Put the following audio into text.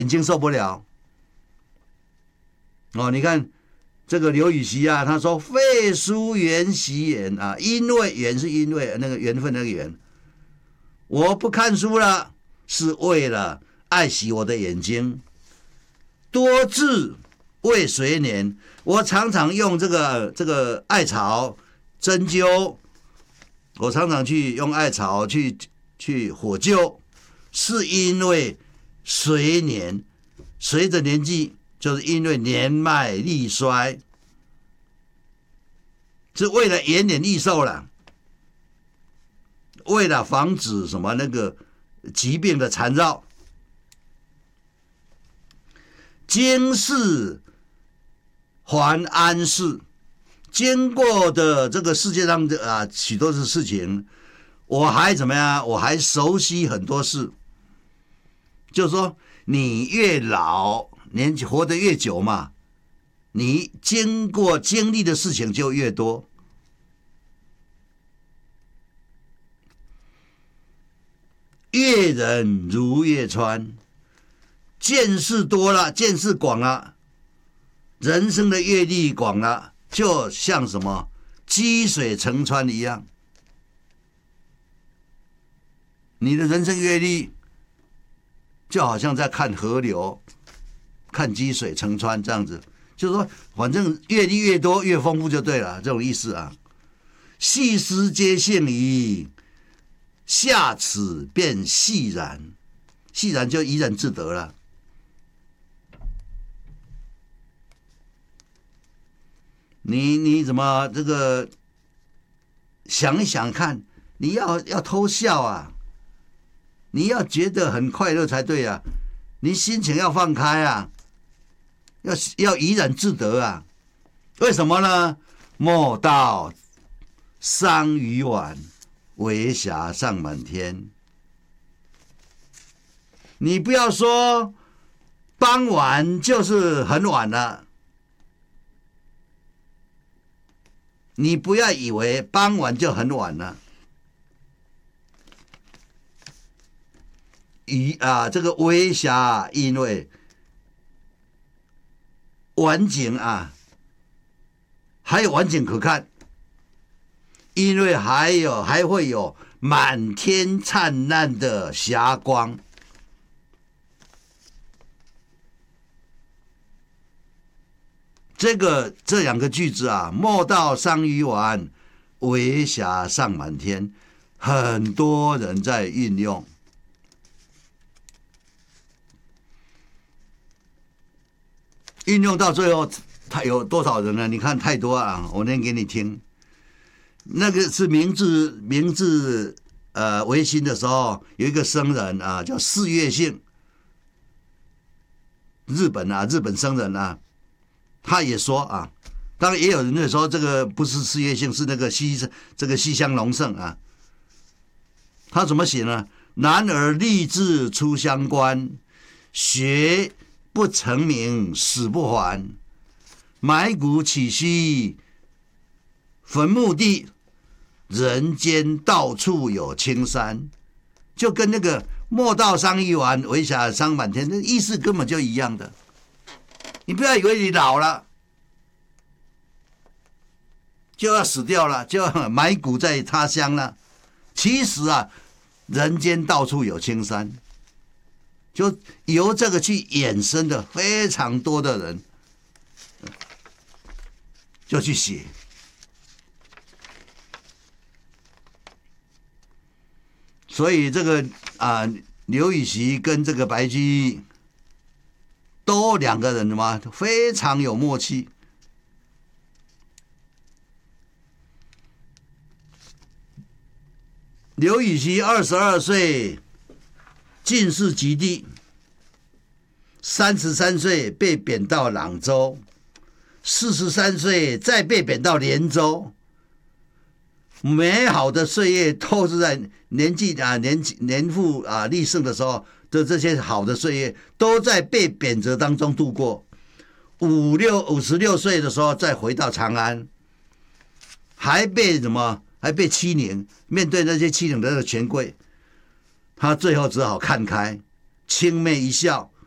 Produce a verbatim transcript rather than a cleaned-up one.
眼睛受不了。哦，你看这个刘禹锡啊，他说废书缘习眼啊，因为缘是因为那个缘分那个缘，我不看书了，是为了爱惜我的眼睛。多字未随年，我常常用这个这个艾草针灸，我常常去用艾草去去火灸，是因为随年，随着年纪，就是因为年迈力衰，是为了延年益寿了，为了防止什么那个疾病的缠绕。经世还安世，经过的这个世界上的啊许多的事情，我还怎么样？我还熟悉很多事。就是说，你越老，年纪活得越久嘛，你经过经历的事情就越多。阅人如阅川，见识多了，见识广了，人生的阅历广了，就像什么积水成川一样。你的人生阅历就好像在看河流，看积水成川这样子，就是说，反正阅历越多越丰富就对了，这种意思啊。细思皆幸矣，下齿便细然，细然就怡然自得了。你你怎么这个想一想看，你要要偷笑啊，你要觉得很快乐才对啊，你心情要放开啊，要要怡然自得啊。为什么呢？莫道桑榆晚，微霞尚满天。你不要说傍晚就是很晚了，你不要以为傍晚就很晚了。雨啊，这个微霞因为晚景啊，还有晚景可看，因为还有还会有满天灿烂的霞光。这个这两个句子啊，莫道桑榆晚，微霞尚满天，很多人在运用。运用到最后，他有多少人呢？你看太多啊！我念给你听。那个是明治明治呃维新的时候，有一个僧人啊，叫四月幸，日本啊，日本僧人啊。他也说啊，当然也有人会说这个不是四月幸，是那个西这个西乡隆盛啊。他怎么写呢？男儿立志出乡关，学不成名死不还。埋骨起兮坟墓地，人间到处有青山。就跟那个莫道桑榆晚，微霞尚满天，那意思根本就一样的。你不要以为你老了就要死掉了，就要埋骨在他乡了。其实啊，人间到处有青山，就由这个去衍生的非常多的人，就去写。所以这个啊，刘禹锡跟这个白居易都两个人嘛，非常有默契。刘禹锡二十二岁进士及第，三十三岁被贬到朗州，四十三岁再被贬到连州。美好的岁月都是在年纪啊年年富啊力盛的时候的这些好的岁月，都在被贬谪当中度过。五六五十六岁的时候再回到长安，还被什么？还被欺凌。面对那些欺凌的权贵，他最后只好看开，轻蔑一笑，